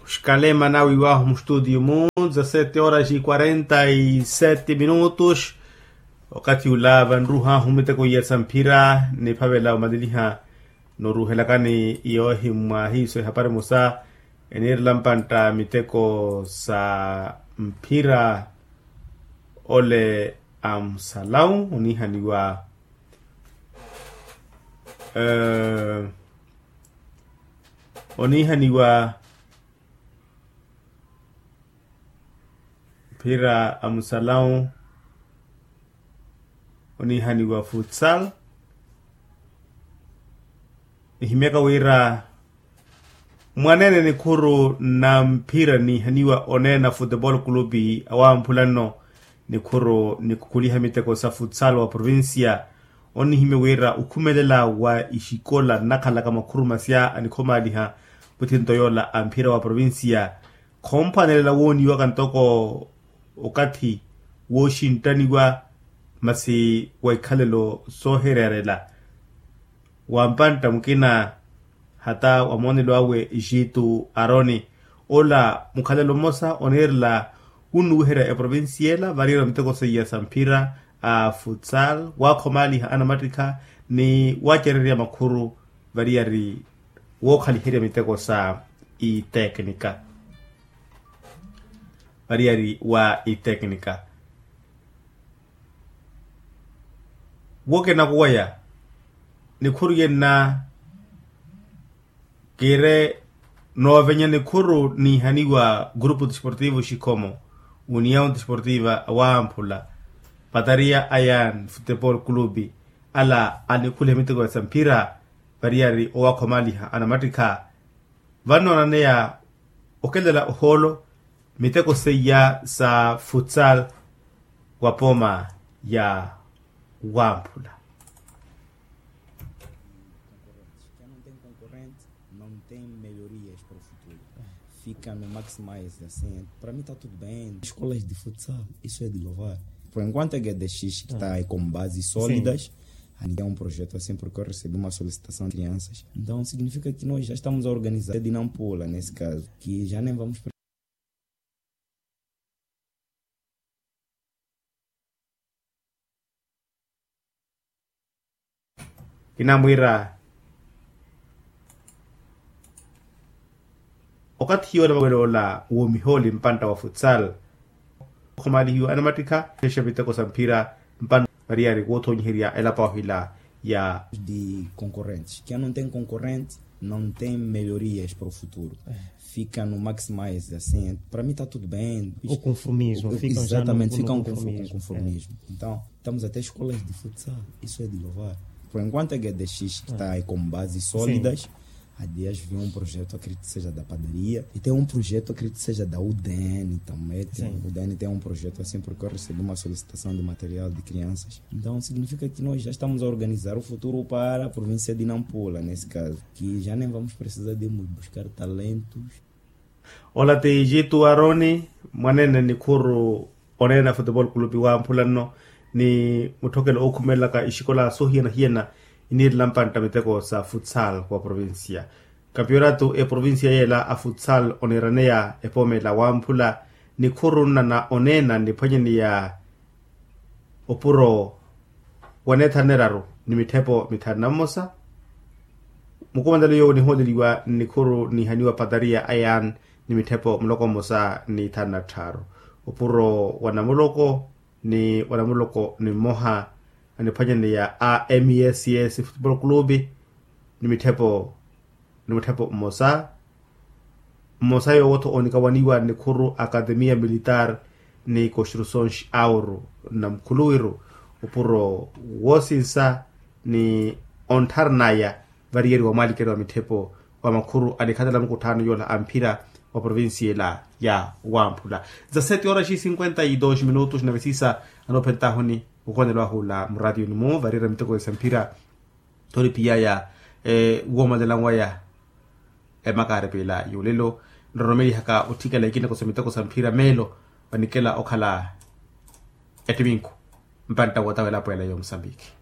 Escalema na wiwa mu studio mu 17:47 wakati ulava nruha humete ko yesa mpira ni pavela umadiliha no ruhelakani iyo himwa hiso hapare musa enir lampanta miteko sa mpira ole amsalau unihaniwa onihaniwa mpira amsalau onihaniwa futsal ihimeka wira mwanene ni kuru na mpira ni haniwa onena football clubi awa mpulano ni kuru ni kukuliha miteko sa futsal wa provincia oni hime wira ukumelela wa ishikola nakala kama kuru masya anikomaliha putinto yola ampira wa provincia kompanelela woni wakantoko okati Washington wa masi waikalelo sohererela wampanta mkina hata wamonelo awe jitu aroni ola mukhalelo mosa onerla unuhera e provinciela varira miteko seya sampira a futsal wa komali ana matrika ni wachereria makuru variari wokhali hira miteko sa i teknika variari wa i teknika woke na kuwaya ni kuru yenna kire no venye ni kuru ni haniwa grupo desportivo Shikomo União Desportiva Wampula Pataria Ayan Football Clubi ala anikule mitego sampira variari owa komaliha anamatika vano nanea okelela holo mitego seya sa futsal wapoma ya Wampula. Não tem melhorias para o futuro. Fica no maximize assim. Para mim está tudo bem. Escolas de futsal, isso é de louvar. Por enquanto a GDX que está aí com bases sólidas, ainda é um projeto assim porque eu recebi uma solicitação de crianças. Então significa que nós já estamos a organizar de Nampula nesse caso, que já nem vamos Inamwira wakati hiyo na la uomiholi mpanta wa futsal komali hiyo anamatika kesha viteko sampira mpanta variari woto nyihiria ela pahila ya de concorrentes. Quem não tem concorrente não tem melhorias para o futuro. Fica no maximize assim. Para mim está tudo bem. O conformismo. Exatamente, fica um conformismo. Então, estamos até escolas de futsal. Isso é de louvar. Por enquanto a GDX que está aí com bases sólidas, há dias viu um projeto, acredito que seja da padaria, e tem um projeto, acredito que seja da UDN também. O UDN tem um projeto assim porque eu recebi uma solicitação de material de crianças. Então significa que nós já estamos a organizar o futuro para a província de Nampula, nesse caso, que já nem vamos precisar de buscar talentos. Ola te jitu aroni, manene ni kuru onena football club wa Mpulano, ni mutokelo okumela ka ishikola so hiena inir lampanta miteko sa futsal kwa provincia campeonato e provincia yela a futsal oneranea e pomela Wampula ni kuruna na onena ni panyeni ya opuro waneta neraru ni mitepo mitanamosa mukomandalo yo ni hodeliwa ni kuru ni haniwa padaria ayan ni mitepo mloko mosa ni tanataro opuro wanamuloko ni wanamuloko ni moha anipanyani ya AMESCS Football Club ni mitepo mosa yo woto onikawaniwa ni kuru Academia Militar ni construção auro na mkuluiru upuro wosinsa ni ontarnaya varieri wa malikero wa mitepo wa makuru anikatala mkutano yola ampira wa provincia ya Wampula. 17:52 na visisa anopentahoni ukonelwa hula mradio nimo varira miteko sampira tori pia ya goma de langwaya makare pela yulelo ndoromeli haka utika lakini ko miteko sampira melo panikela okhala etiminku mpanta wotawela pela yo Mozambique.